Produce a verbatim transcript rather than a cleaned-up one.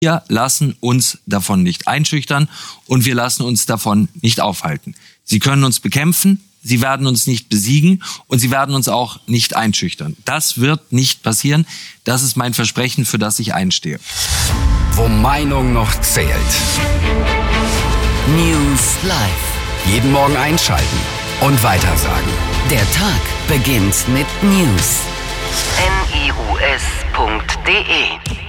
Wir lassen uns davon nicht einschüchtern und wir lassen uns davon nicht aufhalten. Sie können uns bekämpfen, sie werden uns nicht besiegen und sie werden uns auch nicht einschüchtern. Das wird nicht passieren. Das ist mein Versprechen, für das ich einstehe. Wo Meinung noch zählt. News Live. Jeden Morgen einschalten und weitersagen. Der Tag beginnt mit News. N I U S punkt D E